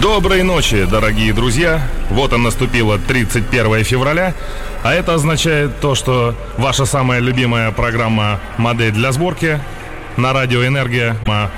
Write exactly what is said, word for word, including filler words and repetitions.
Доброй ночи, дорогие друзья. Вот и наступило тридцать первое февраля, а это означает то, что ваша самая любимая программа «Модель для сборки» на радио «Энергия»